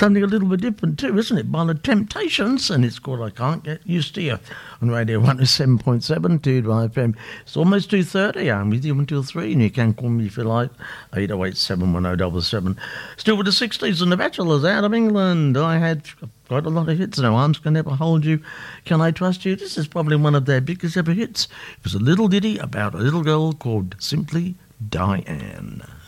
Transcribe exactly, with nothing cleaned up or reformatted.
something a little bit different too, isn't it? By the Temptations, and it's called I Can't Get Used to You on Radio one oh seven point seven, two Drive F M. It's almost two thirty. I'm with you until three, and you can call me if you like, eight oh eight, seven one oh seven seven. Still with the sixties and the Bachelors out of England. I had quite a lot of hits. No Arms Can Never Hold You, Can I Trust You? This is probably one of their biggest ever hits. It was a little ditty about a little girl called Simply Diane.